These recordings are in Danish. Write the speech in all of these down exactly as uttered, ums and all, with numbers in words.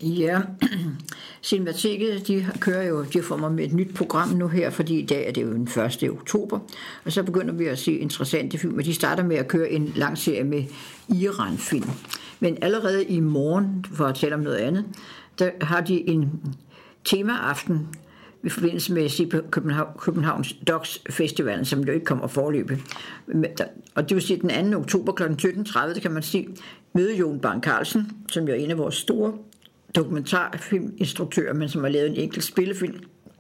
Ja, Cinemateket, de kører jo, de får mig med et nyt program nu her, fordi i dag er det jo den første oktober, og så begynder vi at se interessante film, og de starter med at køre en lang serie med Iran-film. Men allerede i morgen, for at tale om noget andet, der har de en temaaften i forbindelse med København, Københavns Docs Festivalen, som jo ikke kommer forløbe. Og det vil sige, at den anden oktober kl. sytten tredive, der kan man se møde Jon Bang Carlsen, som jo er en af vores store dokumentarfilminstruktører, men som har lavet en enkelt spillefilm,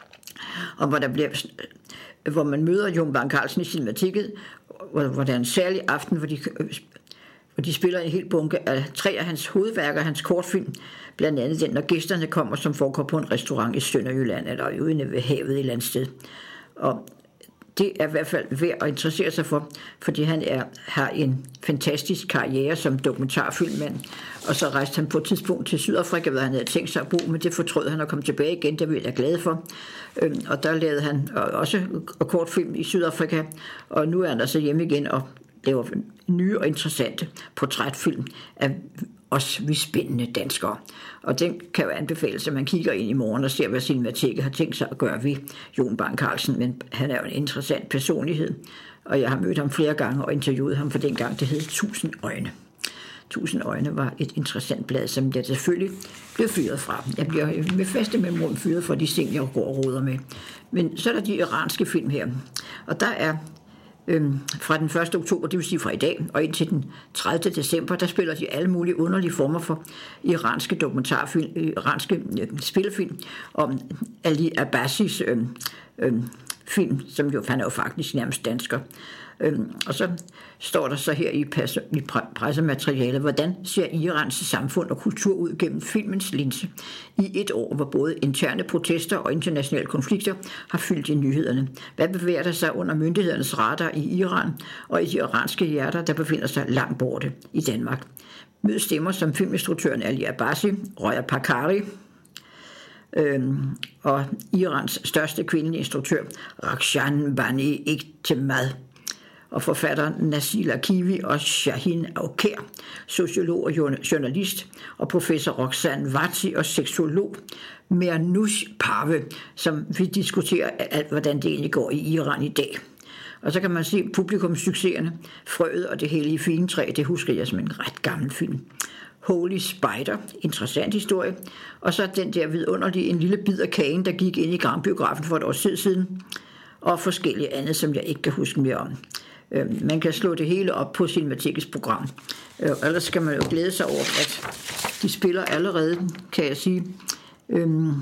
og hvor, der bliver, hvor man møder Jon Bang Carlsen i Cinemateket, hvor, hvor der er en særlig aften, hvor de, hvor de spiller en hel bunke af tre af hans hovedværker, hans kortfilm, blandt andet den, når gæsterne kommer, som foregår på en restaurant i Sønderjylland, eller ude ved havet et eller andet sted. Og det er i hvert fald værd at interessere sig for, fordi han er, har en fantastisk karriere som dokumentarfilmmand, og så rejste han på et tidspunkt til Sydafrika, hvor han havde tænkt sig at bo, men det fortrød han at komme tilbage igen, det vil jeg glad for. Og der lavede han også kortfilm i Sydafrika, og nu er han altså hjemme igen og laver nye og interessante portrætfilm af os vi spændende danskere. Og den kan jo anbefales, at man kigger ind i morgen og ser, hvad Cinemateket har tænkt sig at gøre ved Jon Bang Carlsen, men han er jo en interessant personlighed, og jeg har mødt ham flere gange og interviewet ham for den gang, det hed Tusind Øjne. Tusind Øjne var et interessant blad, som jeg selvfølgelig blev fyret fra. Jeg bliver med faste mellemrum fyret for de ting, jeg går og roder med. Men så er der de iranske film her, og der er Øhm, fra den første oktober, det vil sige fra i dag, og indtil den tredivte december, der spiller de alle mulige underlige former for iranske dokumentarfilm, iranske øh, spillefilm om Ali Abbasis øh, øh, film, som jo, han er jo faktisk nærmest dansker. Øhm, og så står der så her i, pers- i pressematerialet, hvordan ser Irans samfund og kultur ud gennem filmens linse i et år, hvor både interne protester og internationale konflikter har fyldt i nyhederne. Hvad bevæger der sig under myndighedernes radar i Iran og i de iranske hjerter, der befinder sig langt borte i Danmark? Mød stemmer som filminstruktøren Ali Abbasi, Roya Pakari, Øhm, og Irans største kvindelige instruktør, Rakshan Bani Ektemad, og forfatteren Nasil Akivi og Shahin Aukher, sociolog og journalist, og professor Roxanne Vati og seksolog Mernoush Parve, som vi diskuterer alt, hvordan det egentlig går i Iran i dag. Og så kan man se publikumssucceserne, Frøet og det hellige fintræ, det husker jeg som en ret gammel film. Holy Spider, interessant historie, og så den der vidunderlige, en lille bid af kagen, der gik ind i Grambiografen for et år siden, og forskellige andet, som jeg ikke kan huske mere om. Man kan slå det hele op på Cinematekets program. Ellers skal man jo glæde sig over, at de spiller allerede, kan jeg sige, øhm,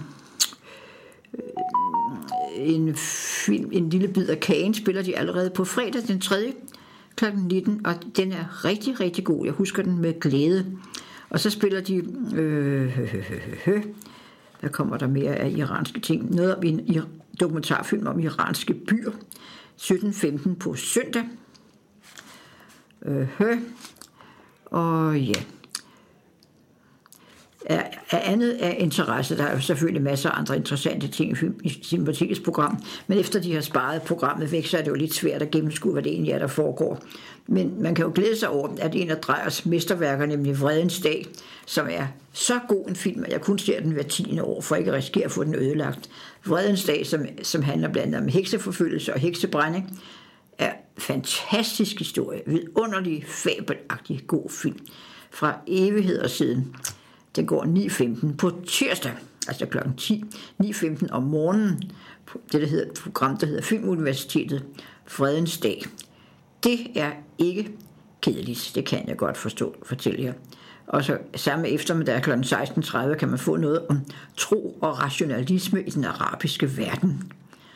en film, en lille bid af kagen, spiller de allerede på fredag den tredje klokken nitten, og den er rigtig, rigtig god. Jeg husker den med glæde. Og så spiller de, øh, hø, hø, hø, hø. Der kommer der mere af iranske ting. Noget om en dokumentarfilm om iranske byer. sytten femten på søndag. Øh, hø. Og ja. Er, er andet af interesse. Der er jo selvfølgelig masser af andre interessante ting i Cinematekets program, men efter de har sparet programmet væk, så er det jo lidt svært at gennemskue, hvad det egentlig er, der foregår. Men man kan jo glæde sig over, at en af Dreyers mesterværker, nemlig Vredens Dag, som er så god en film, at jeg kun ser den hver tiende år, for ikke at risikere at få den ødelagt. Vredens Dag, som, som handler blandt andet om hekseforfølgelse og heksebrænding, er fantastisk historie, vidunderlig, fabelagtig god film fra evigheder siden. Den går ni femten på tirsdag, altså klokken ti, ni femten om morgenen, det der hedder et program, der hedder Filmuniversitetet, Fredens Dag. Det er ikke kedeligt, det kan jeg godt forstå, fortælle jer. Og så samme eftermiddag klokken seksten tredive kan man få noget om tro og rationalisme i den arabiske verden.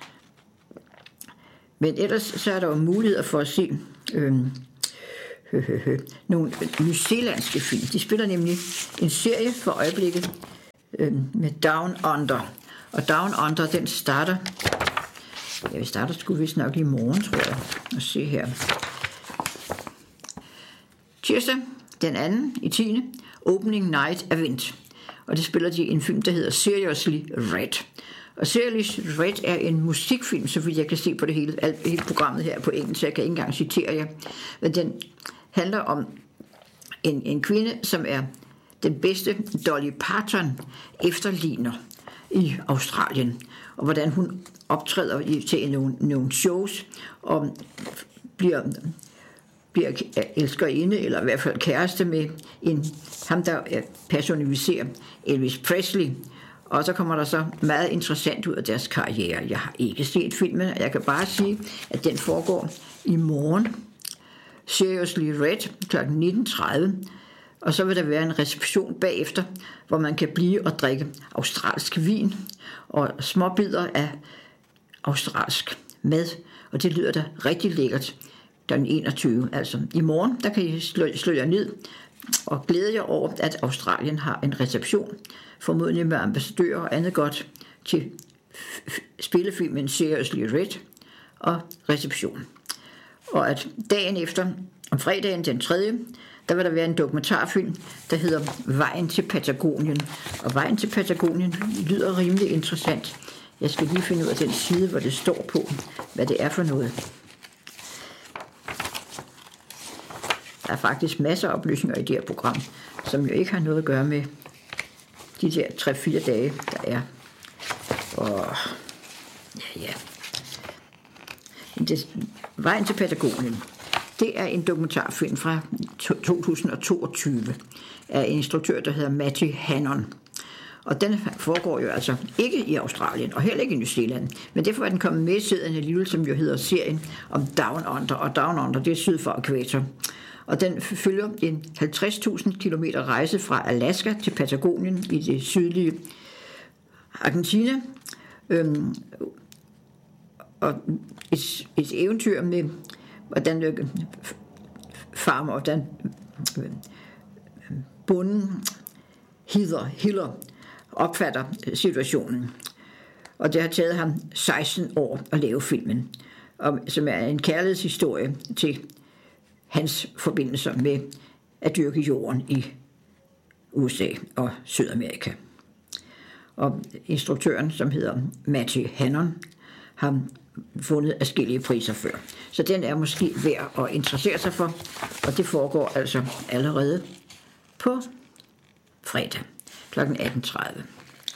Men ellers så er der jo muligheder for at se øh, nogle nyzeelandske film. De spiller nemlig en serie for øjeblikket øh, med Down Under. Og Down Under, den starter, ja, vi starter sgu vist nok i morgen, tror jeg. Og se her. Tirsdag, den anden i tiende Opening Night Event. Og det spiller de en film, der hedder Seriously Red. Og Seriously Red er en musikfilm, så vidt jeg kan se på det hele, alt, hele programmet her på engelsk, så jeg kan ikke engang citere jer. Men den handler om en, en kvinde, som er den bedste Dolly Parton efterligner i Australien, og hvordan hun optræder i, til nogle, nogle shows, og bliver, bliver elskerinde, eller i hvert fald kæreste med en, ham, der personificerer Elvis Presley. Og så kommer der så meget interessant ud af deres karriere. Jeg har ikke set filmen, og jeg kan bare sige, at den foregår i morgen. Seriously Red klokken nitten tredive. Og så vil der være en reception bagefter, hvor man kan blive og drikke australsk vin og småbidder af australsk mad. Og det lyder da rigtig lækkert klokken enogtyve. Altså i morgen, der kan I slå, slå jer ned og glæde jer over, at Australien har en reception, formodentlig med ambassadører og andet godt, til spillefilmen Seriously Red og reception. Og at dagen efter, om fredagen den tredje, der vil der være en dokumentarfilm, der hedder Vejen til Patagonien. Og Vejen til Patagonien lyder rimelig interessant. Jeg skal lige finde ud af den side, hvor det står på, hvad det er for noget. Der er faktisk masser af oplysninger i det her program, som jo ikke har noget at gøre med de der tre-fire dage, der er. Og ja, ja. Det, Vejen til Patagonien, det er en dokumentarfilm fra to tusind toogtyve af en instruktør, der hedder Matthew Hannon. Og den foregår jo altså ikke i Australien, og heller ikke i New Zealand, men derfor er den kommet med i serien alligevel, som jo hedder serien om Down Under, og Down Under, det er syd for ækvator. Og den følger en halvtreds tusind kilometer rejse fra Alaska til Patagonien i det sydlige Argentina. Øhm, og et, et eventyr med, hvordan farmer, hvordan bunden Heather Hiller opfatter situationen. Og det har taget ham seksten år at lave filmen, som er en kærlighedshistorie til hans forbindelser med at dyrke jorden i U S A og Sydamerika. Og instruktøren, som hedder Matthew Hannon, har fundet adskillige priser før. Så den er måske værd at interessere sig for, og det foregår altså allerede på fredag klokken atten tredive.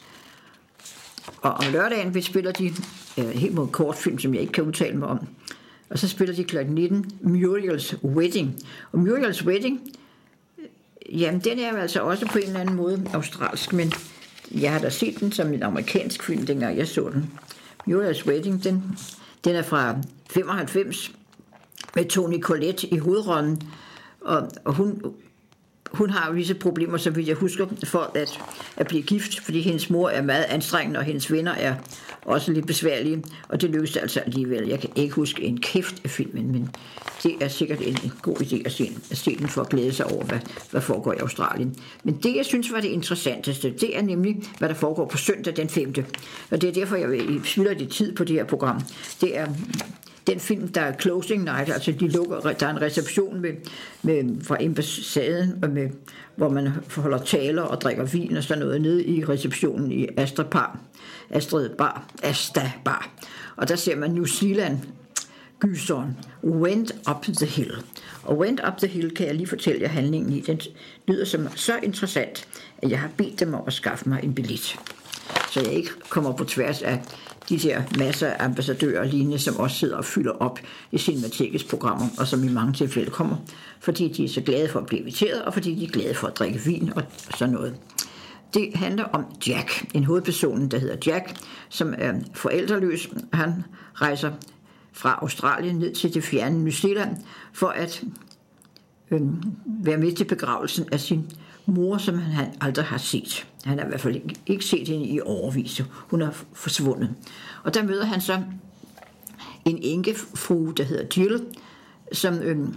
Og om lørdagen vi spiller de øh, helt mod kortfilm, som jeg ikke kan udtale mig om. Og så spiller de klokken nitten Muriel's Wedding. Og Muriel's Wedding, jamen den er jo altså også på en eller anden måde australsk, men jeg har da set den som en amerikansk film, dengang jeg så den. Muriel's Wedding, den, den er fra femoghalvfems med Toni Collette i hovedrollen, og, og hun, hun har visse problemer, så vidt jeg husker, for at, at blive gift, fordi hendes mor er meget anstrengende, og hendes venner er også lidt besværlige, og det lykkedes altså alligevel. Jeg kan ikke huske en kæft af filmen, men det er sikkert en, en god idé at se, at se den for at glæde sig over, hvad, hvad foregår i Australien. Men det, jeg synes var det interessanteste, det er nemlig, hvad der foregår på søndag den femte Og det er derfor, jeg spilder lidt tid på det her program. Det er den film, der er closing night, altså de lukker, der er en reception med, med, fra ambassaden, og med, hvor man holder taler og drikker vin og sådan noget nede i receptionen i Astra Bar, Astrid Bar, Asta Bar. Og der ser man New Zealand gyseren Went Up the Hill. Og Went Up the Hill kan jeg lige fortælle jer handlingen i. Den lyder som så interessant, at jeg har bedt dem om at skaffe mig en billet, så jeg ikke kommer på tværs af de der masser af ambassadører og lignende, som også sidder og fylder op i Cinematekets programmer, og som i mange tilfælde kommer, fordi de er så glade for at blive inviteret, og fordi de er glade for at drikke vin og sådan noget. Det handler om Jack, en hovedperson, der hedder Jack, som er forældreløs. Han rejser fra Australien ned til det fjerne New Zealand for at øh, være med til begravelsen af sin mor, som han aldrig har set. Han har i hvert fald ikke, ikke set hende i årevis. Hun er forsvundet. Og der møder han så en enkefrue, der hedder Jill, som øh,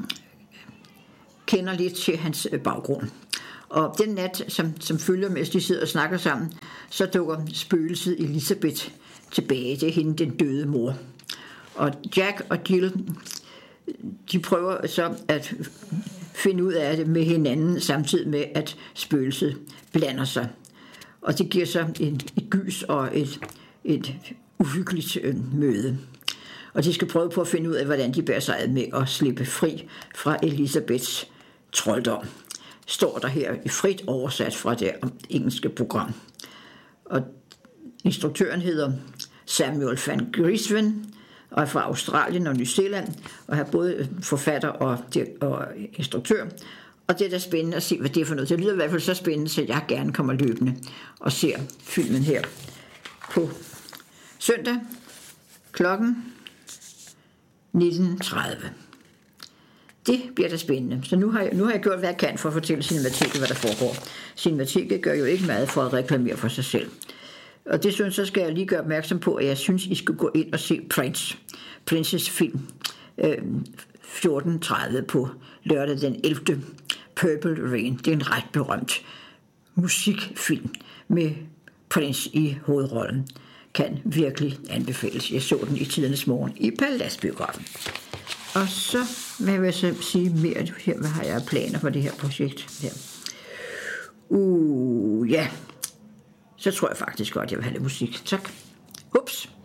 kender lidt til hans øh, baggrund. Og den nat, som, som følger, mens de sidder og snakker sammen, så dukker spøgelset Elizabeth tilbage. Det er hende, den døde mor. Og Jack og Jill, de prøver så at finde ud af det med hinanden, samtidig med, at spøgelset blander sig. Og det giver så en, et gys og et, et uhyggeligt øh, møde. Og de skal prøve på at finde ud af, hvordan de bærer sig ad med at slippe fri fra Elizabeths trolddom. står der her i frit oversat fra det engelske program. Og instruktøren hedder Samuel van Griesven, og er fra Australien og New Zealand, og er både forfatter og, og instruktør. Og det er da spændende at se, hvad det er for noget. Det lyder i hvert fald så spændende, så jeg gerne kommer løbende og ser filmen her på søndag klokken nitten tredive. Det bliver da spændende. Så nu har, jeg, nu har jeg gjort, hvad jeg kan for at fortælle Cinemateket, hvad der foregår. Cinemateket gør jo ikke meget for at reklamere for sig selv. Og det synes, så skal jeg lige gøre opmærksom på, at jeg synes, I skal gå ind og se Prince. Princes film øh, fjorten tredive på lørdag den ellevte Purple Rain. Det er en ret berømt musikfilm med Prince i hovedrollen. Kan virkelig anbefales. Jeg så den i tidernes morgen i Paladsbiografen. Og så, hvad vil jeg så sige mere her? Hvad har jeg planer for det her projekt her? Uh, ja. Så tror jeg faktisk godt, jeg vil have lidt musik. Tak. Ups.